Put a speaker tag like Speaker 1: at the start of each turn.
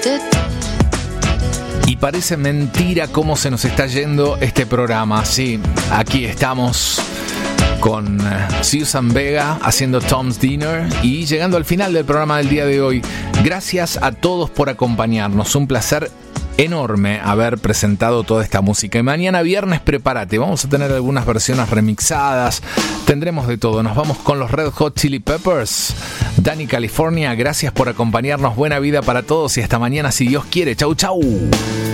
Speaker 1: Y parece mentira cómo se nos está yendo este programa. Sí, aquí estamos con Susan Vega haciendo Tom's Dinner y llegando al final del programa del día de hoy. Gracias a todos por acompañarnos. Un placer enorme haber presentado toda esta música. Y mañana viernes prepárate, vamos a tener algunas versiones remixadas, tendremos de todo. Nos vamos con los Red Hot Chili Peppers. Dani California, gracias por acompañarnos, buena vida para todos y hasta mañana si Dios quiere. Chau chau.